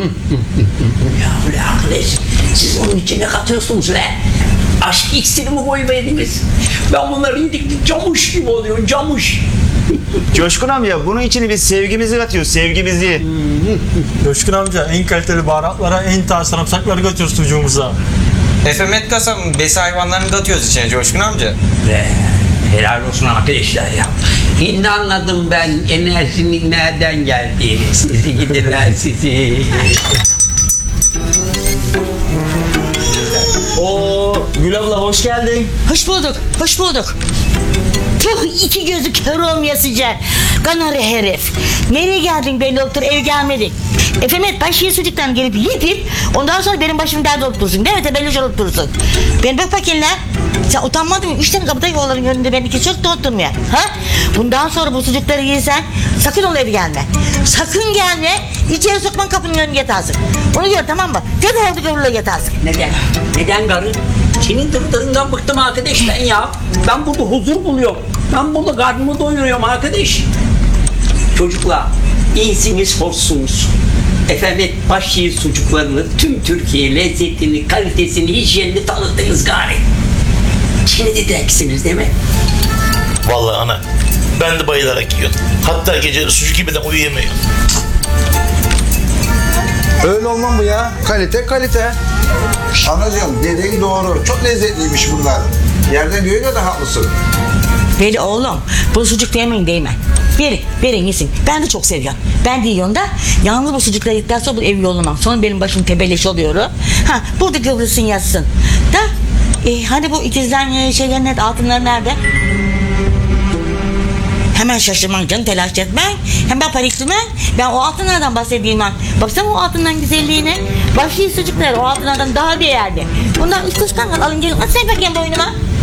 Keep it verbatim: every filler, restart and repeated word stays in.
Ya öyle arkadaş, siz onun içine katıyorsunuz lan. Aşk iksiri mi koymayadınız? Ben bunları yedikçe camuş gibi oluyor, camuş. Coşkun amca bunun içine biz sevgimizi katıyoruz, sevgimizi. Coşkun amca en kaliteli baharatlara, en taze sarımsakları katıyoruz sucuğumuza. Efemet kasabın besi hayvanlarını da atıyoruz içine Coşkun amca. Be, helal olsun arkadaşlar ya. Şimdi anladım ben enerjinin nereden geldiğini. Sizi gidiler sizi. Oo, Gül abla hoş geldin. Hoş bulduk, hoş bulduk. Tüh, iki gözü kör olmayasıca. Kanarı herif. Nereye geldin belli yoktur, ev gelmedik. Efemet başıya sucuktan gelip yitip ondan sonra benim başım dert olup dursun. Değil mi? Tebelliş olup dursun. Ben bak bakayım lan. Sen utanmadın mı? Üç tane kapıda yolların önünde beni kesip tutturmaya. Ha? Bundan sonra bu sucukları yiysen sakın ol eve gelme. Sakın gelme. İçeri sokman kapının önüne yatarsın. Onu gör tamam mı? Kötü oldu görürle yatarsın. Neden? Neden karı? Senin dırdırından bıktım arkadaş ben ya. Ben burada huzur buluyorum. Ben burada karnımı doyuruyorum arkadaş. Çocuklar, iyisiniz, hoşsunuz. Efendim, başşehir sucuklarını tüm Türkiye lezzetini, kalitesini, hijyenini tanıttınız gari. Şimdi de eksiniz değil mi? Vallahi ana, ben de bayılarak yiyorum. Hatta gece sucuk gibi de uyuyamıyorum. Öyle olmam mı ya? Kalite kalite. Anacığım dediğin doğru. Çok lezzetliymiş bunlar. Yerden göğüne de haklısın. Veli oğlum bu sucuk yemeyin değil mi? Verin, verin yesin. Ben de çok seviyorum. Ben de yiyorum da yalnız bu sucukları yedikten sonra bu ev yollamam. Sonra benim başım tebelleş oluyor. Ha, burada kıvrılsın yatsın. Da e, hani bu ikizler şeyler nerede, altınlar nerede? Hemen şaşırman canım, telaş etmen. Hemen paniklemen. Ben o altınlardan bahsedeyim ben. Baksana o altından güzelliğine. Başlı sucuklar o altınlardan daha değerli. Bundan üst üstten alın gelin. At sen bakayım boynuma.